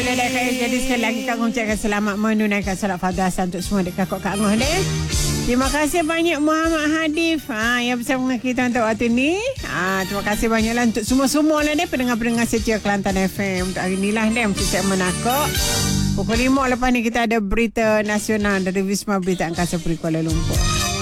Jadi sekali lagi Kak mengucapkan selamat menunaikan solat fardu asar untuk semua dekat Kak Ngoh deh. Terima kasih banyak Muhammad Hadif yang bersama dengan kita untuk waktu ni. Terima kasih banyaklah untuk semua-semua lah deh pendengar-pendengar setia Kelantan FM. Untuk hari ni lah deh mesti segmen aku. Pukul 5 lepas ni kita ada berita nasional dari Wisma Berita Angkasa Puri Kuala Lumpur.